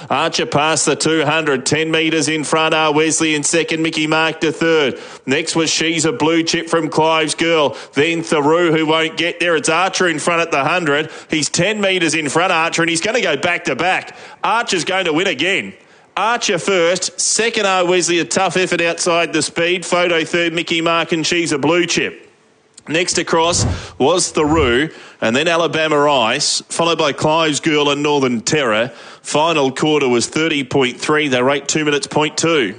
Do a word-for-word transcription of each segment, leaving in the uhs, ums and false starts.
Archer past the two hundred, ten metres in front are Wesley in second, Mickey Mark to third. Next was She's a Blue Chip from Clive's Girl. Then Theroux, who won't get there. It's Archer in front at the one hundred. He's ten metres in front, Archer, and he's going to go back to back. Archer's going to win again. Archer first, second are Wesley, a tough effort outside the speed. Photo third, Mickey Mark and She's a Blue Chip. Next across was Theroux, and then Alabama Ice, followed by Clive's Girl and Northern Terror. Final quarter was thirty point three. They rate two minutes point two.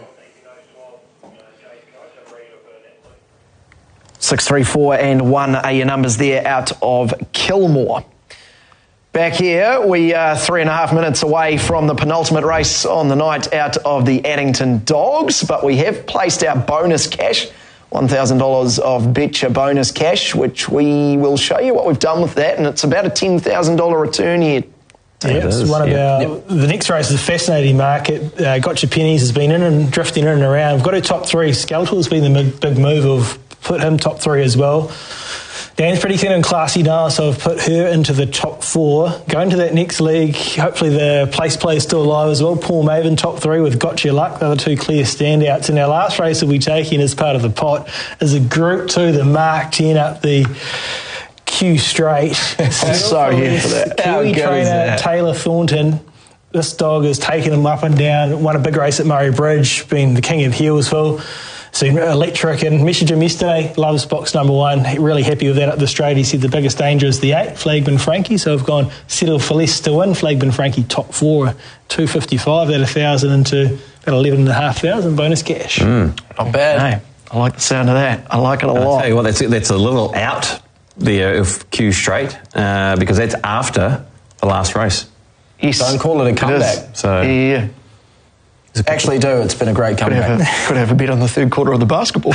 Six, three, four, and one are your numbers there out of Kilmore. Back here, we are three and a half minutes away from the penultimate race on the night out of the Addington Dogs, but we have placed our bonus cash, one thousand dollars of Betcha bonus cash, which we will show you what we've done with that, and it's about a ten thousand dollars return here. Yeah, it it's one of yeah. our, yep. The next race is a fascinating market. Uh, Gotcha Pennies has been in and drifting in and around. We've got our top three. Skeletor's been the big move of put him top three as well. Dan's pretty keen on Classy now, so I've put her into the top four. Going to that next league, hopefully the place play is still alive as well. Paul Maven, top three with Gotcha Luck. The other two clear standouts. And our last race that we'll be taking as part of the pot is a Group two, the Mark ten up the Q Straight. I'm so here for that. Kiwi trainer Taylor Thornton. This dog has taken him up and down. Won a big race at Murray Bridge, been the king of Healesville. Seen electric and messaged him yesterday. Loves box number one. Really happy with that up the straight. He said the biggest danger is the eight, Flagman Frankie. So I've gone Settle for Less to win. Flagman Frankie top four, two fifty-five at a thousand into about eleven and a half thousand bonus cash. Mm, not bad. No, I like the sound of that. I like it a I'll lot. Tell you what, that's that's a little out there of Q Straight uh, because that's after the last race. Yes. Don't call it a comeback. So yeah. Actually do. It's been a great comeback. Could have a, could have a bet on the third quarter of the basketball.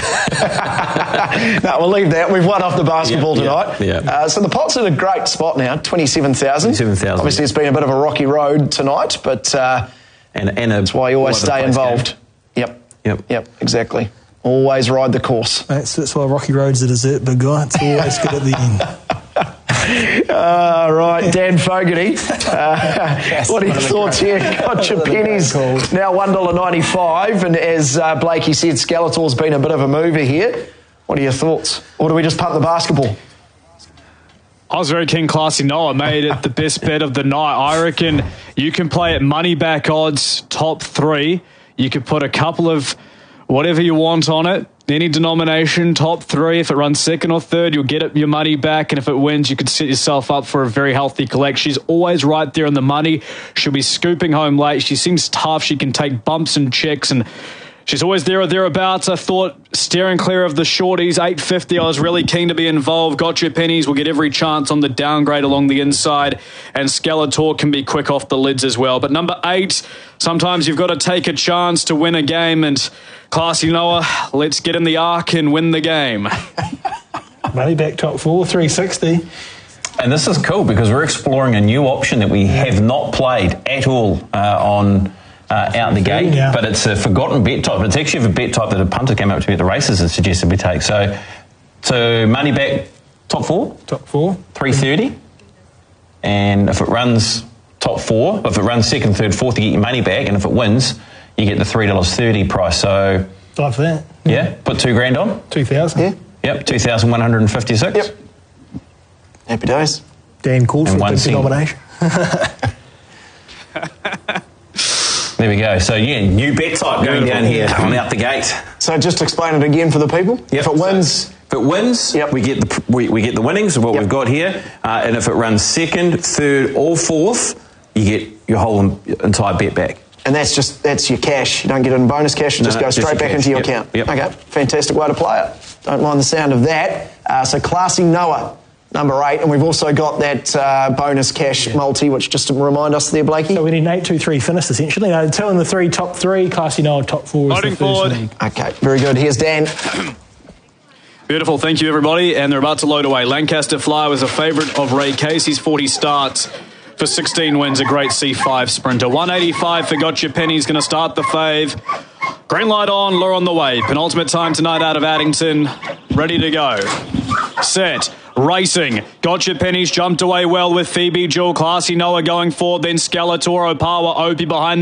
No, we'll leave that. We've won off the basketball yeah, tonight. Yeah, yeah. Uh, so the pot's in a great spot now, twenty-seven thousand. twenty-seven thousand. Obviously, it's been a bit of a rocky road tonight, but uh, and, and a, that's why you always stay involved. Game. Yep. Yep. Yep, exactly. Always ride the course. That's, that's why Rocky Road's a dessert, big guy. It's always good at the end. Uh, right, Dan Fogarty. Uh, what are your thoughts here? Gotcha Pennies now one dollar ninety-five, and as uh, Blakey said, Skeletor's been a bit of a mover here. What are your thoughts? Or do we just punt the basketball? I was very keen. Classy Noah made it the best bet of the night. I reckon you can play at money back odds, top three. You could put a couple of whatever you want on it. Any denomination, top three. If it runs second or third, you'll get it, your money back. And if it wins, you could set yourself up for a very healthy collect. She's always right there on the money. She'll be scooping home late. She seems tough. She can take bumps and checks, and she's always there or thereabouts. I thought steering clear of the shorties, eight fifty. I was really keen to be involved. Gotcha Pennies will get every chance on the downgrade along the inside, and Skeletor can be quick off the lids as well. But number eight, sometimes you've got to take a chance to win a game, and Classy Noah, let's get in the arc and win the game. Money back top four, three sixty. And this is cool because we're exploring a new option that we have not played at all uh, on uh, out the gate, yeah. But it's a forgotten bet type. It's actually a bet type that a punter came up to me at the races and suggested we take. So, so money back top four, top four, three thirty, and if it runs top four, if it runs second, third, fourth, you get your money back, and if it wins, you get the three dollars thirty price. So, love that. Yeah, yeah. Put two grand on. Two thousand. Yeah. Yep, two thousand one hundred and fifty-six. Yep. Happy days. Dan called and for a big denomination. There we go. So, yeah, new bet type going down here on out the gate. So just explain it again for the people. Yep. If it wins... If it wins, yep. we get the we, we get the winnings of what yep. we've got here. Uh, and if it runs second, third or fourth, you get your whole entire bet back. And that's just, that's your cash. You don't get it in bonus cash. It no, just no, goes just straight back cash. into your Yep. account. Yep. Okay, fantastic way to play it. Don't mind the sound of that. Uh, so Classy Noah, number eight. And we've also got that uh, bonus cash yeah. multi, which just to remind us there, Blakey. So we need an eight two three finish, essentially. No, two in the three, top three. Classy Noah, top four is Voting the first forward. league. Okay, very good. Here's Dan. Beautiful, thank you everybody, and they're about to load away. Lancaster Flyer was a favourite of Ray Casey's, forty starts for sixteen wins, a great C five sprinter. one eighty-five for Gotcha Pennies, going to start the fave. Green light on, lure on the way. Penultimate time tonight out of Addington, ready to go. Set. Racing. Gotcha Pennies jumped away well with Phoebe Jewel. Classy Noah going forward, then Skeletor, Opawa, Opie behind